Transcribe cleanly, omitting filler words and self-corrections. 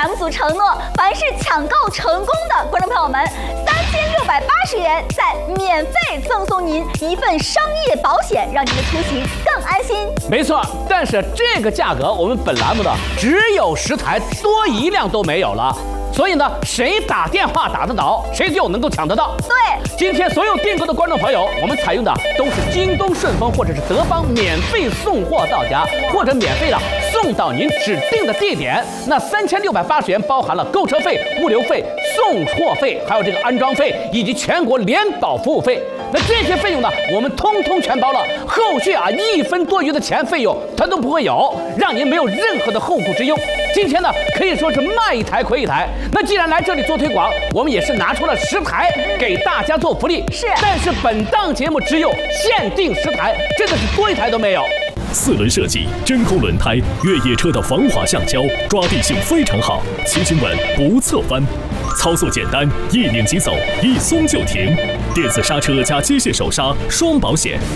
栏目组承诺，凡是抢购成功的观众朋友们，3680元再免费赠送您一份商业保险，让您的出行更安心。 没错，但是这个价格我们本栏目的只有10台，多一辆都没有了。所以呢，谁打电话打得到，谁就能够抢得到。 对， 今天所有订购的观众朋友，我们采用的都是京东、顺丰或者是德邦免费送货到家，或者免费的送到您指定的地点。那3680元包含了购车费、物流费、送货费，还有这个安装费以及全国联保服务费。那这些费用呢，我们通通全包了，后续1分多余的钱费用它都不会有，让您没有任何的后顾之忧。今天呢，可以说是卖一台亏一台。那既然来这里做推广，我们也是拿出了10台给大家做福利。 是， 但是本档节目只有限定10台，真的是多一台都没有。 4轮设计，真空轮胎，越野车的防滑橡胶，抓地性非常好，骑行稳不侧翻，操作简单，一拧即走，一松就停，电子刹车加机械手刹双保险。